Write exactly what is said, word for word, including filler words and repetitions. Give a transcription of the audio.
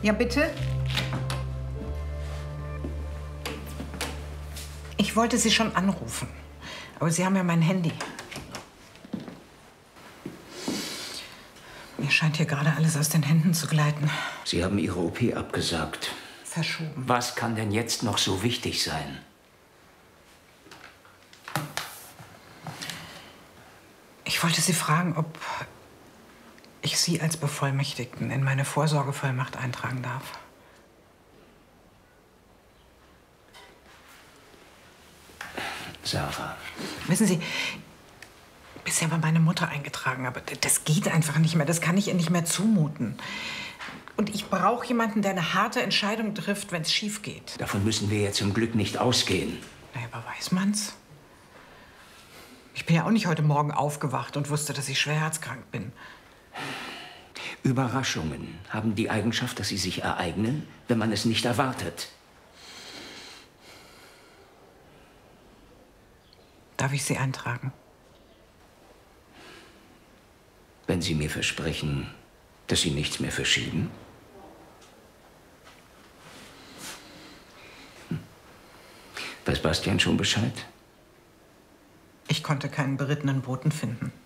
Ja, bitte? Ich wollte Sie schon anrufen, aber Sie haben ja mein Handy. Mir scheint hier gerade alles aus den Händen zu gleiten. Sie haben Ihre O P abgesagt. Verschoben. Was kann denn jetzt noch so wichtig sein? Ich wollte Sie fragen, ob ich Sie als Bevollmächtigten in meine Vorsorgevollmacht eintragen darf. Sarah. Wissen Sie, bisher war meine Mutter eingetragen, aber das geht einfach nicht mehr. Das kann ich ihr nicht mehr zumuten. Und ich brauche jemanden, der eine harte Entscheidung trifft, wenn es schief geht. Davon müssen wir ja zum Glück nicht ausgehen. Naja, aber weiß man's? Ich bin ja auch nicht heute Morgen aufgewacht und wusste, dass ich schwer herzkrank bin. Überraschungen haben die Eigenschaft, dass sie sich ereignen, wenn man es nicht erwartet. Darf ich Sie eintragen? Wenn Sie mir versprechen, dass Sie nichts mehr verschieben? Hm. Weiß Bastian schon Bescheid? Ich konnte keinen berittenen Boten finden.